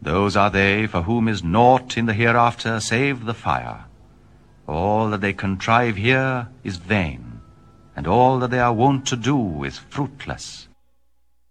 Those are they for whom is naught in the hereafter save the fire. All that they contrive here is vain, and all that they are wont to do is fruitless.